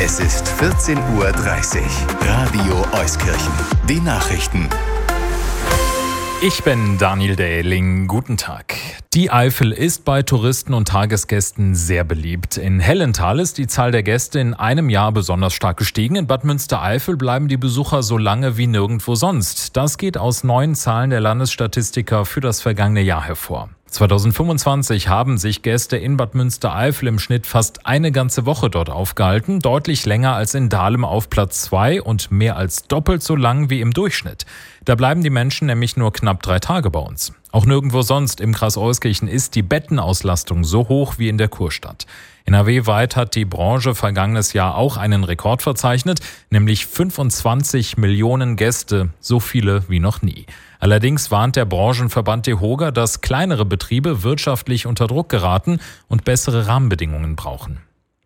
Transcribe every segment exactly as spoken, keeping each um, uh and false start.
Es ist vierzehn Uhr dreißig. Radio Euskirchen. Die Nachrichten. Ich bin Daniel Dähling. Guten Tag. Die Eifel ist bei Touristen und Tagesgästen sehr beliebt. In Hellenthal ist die Zahl der Gäste in einem Jahr besonders stark gestiegen. In Bad Münstereifel bleiben die Besucher so lange wie nirgendwo sonst. Das geht aus neuen Zahlen der Landesstatistiker für das vergangene Jahr hervor. zweitausendfünfundzwanzig haben sich Gäste in Bad Münstereifel im Schnitt fast eine ganze Woche dort aufgehalten, deutlich länger als in Dahlem auf Platz zwei und mehr als doppelt so lang wie im Durchschnitt. Da bleiben die Menschen nämlich nur knapp drei Tage bei uns. Auch nirgendwo sonst im Kreis Euskirchen ist die Bettenauslastung so hoch wie in der Kurstadt. N R W-weit hat die Branche vergangenes Jahr auch einen Rekord verzeichnet, nämlich fünfundzwanzig Millionen Gäste, so viele wie noch nie. Allerdings warnt der Branchenverband DEHOGA, dass kleinere Betriebe wirtschaftlich unter Druck geraten und bessere Rahmenbedingungen brauchen.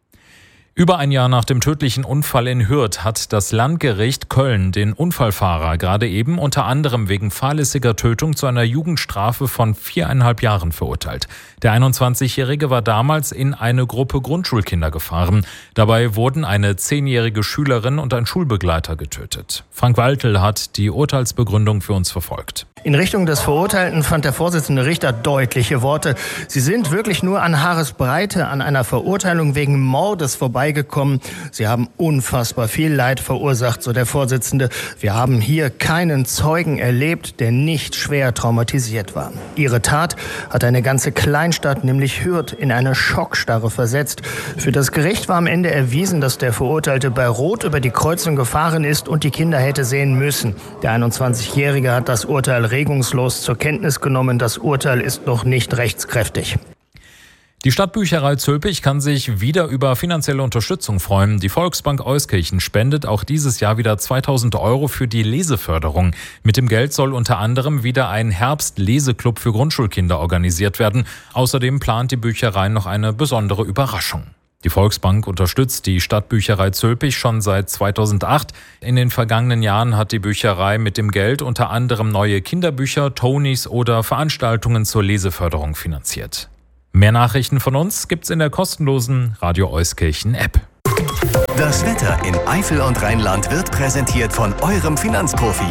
Über ein Jahr nach dem tödlichen Unfall in Hürth hat das Landgericht Köln den Unfallfahrer gerade eben unter anderem wegen fahrlässiger Tötung zu einer Jugendstrafe von viereinhalb Jahren verurteilt. Der einundzwanzigjährige war damals in eine Gruppe Grundschulkinder gefahren. Dabei wurden eine zehnjährige Schülerin und ein Schulbegleiter getötet. Frank Waltel hat die Urteilsbegründung für uns verfolgt. In Richtung des Verurteilten fand der Vorsitzende Richter deutliche Worte. Sie sind wirklich nur an Haaresbreite an einer Verurteilung wegen Mordes vorbeigekommen. Sie haben unfassbar viel Leid verursacht, so der Vorsitzende. Wir haben hier keinen Zeugen erlebt, der nicht schwer traumatisiert war. Ihre Tat hat eine ganze Kleinstadt, nämlich Hürth, in eine Schockstarre versetzt. Für das Gericht war am Ende erwiesen, dass der Verurteilte bei Rot über die Kreuzung gefahren ist und die Kinder hätte sehen müssen. Der einundzwanzigjährige hat das Urteil regungslos zur Kenntnis genommen. Das Urteil ist noch nicht rechtskräftig. Die Stadtbücherei Zülpich kann sich wieder über finanzielle Unterstützung freuen. Die Volksbank Euskirchen spendet auch dieses Jahr wieder zweitausend Euro für die Leseförderung. Mit dem Geld soll unter anderem wieder ein Herbst-Leseklub für Grundschulkinder organisiert werden. Außerdem plant die Bücherei noch eine besondere Überraschung. Die Volksbank unterstützt die Stadtbücherei Zülpich schon seit zweitausendacht. In den vergangenen Jahren hat die Bücherei mit dem Geld unter anderem neue Kinderbücher, Tonys oder Veranstaltungen zur Leseförderung finanziert. Mehr Nachrichten von uns gibt's in der kostenlosen Radio Euskirchen App. Das Wetter in Eifel und Rheinland wird präsentiert von eurem Finanzprofi.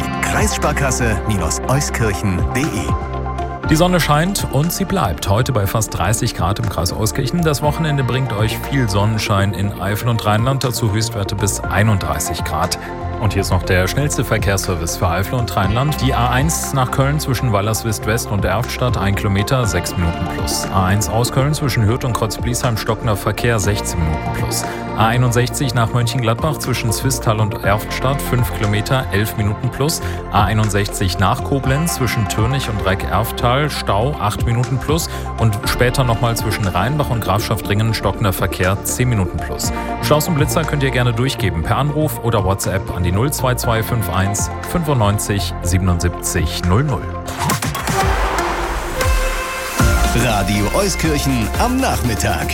Kreissparkasse-euskirchen punkt de. Die Sonne scheint und sie bleibt. Heute bei fast dreißig Grad im Kreis Euskirchen. Das Wochenende bringt euch viel Sonnenschein in Eifel und Rheinland, dazu Höchstwerte bis einunddreißig Grad. Und hier ist noch der schnellste Verkehrsservice für Eifel und Rheinland. Die A eins nach Köln zwischen Wallerswist West und Erftstadt, ein Kilometer, sechs Minuten plus. A eins aus Köln zwischen Hürth und Kreuzbliesheim, stockender Verkehr, sechzehn Minuten plus. A einundsechzig nach Mönchengladbach zwischen Zwistal und Erftstadt, fünf Kilometer, elf Minuten plus. A einundsechzig nach Koblenz zwischen Türnich und Reck-Erftal, Stau, acht Minuten plus. Und später nochmal zwischen Rheinbach und Grafschaftringen, stockender Verkehr, zehn Minuten plus. Staus und Blitzer könnt ihr gerne durchgeben per Anruf oder WhatsApp an die null zwei zwei fünf eins fünfundneunzig siebenundsiebzig null null. Radio Euskirchen am Nachmittag.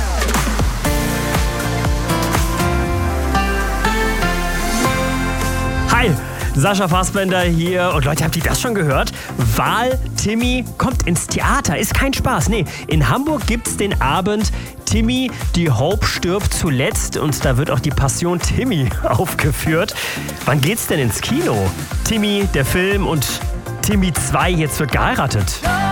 Hi, Sascha Fassbender hier. Und Leute, habt ihr das schon gehört? Wahl-Timmy kommt ins Theater. Ist kein Spaß. Nee, in Hamburg gibt's den Abend Timmy, die Hope stirbt zuletzt. Und da wird auch die Passion Timmy aufgeführt. Wann geht's denn ins Kino? Timmy, der Film und Timmy zwei, jetzt wird geheiratet.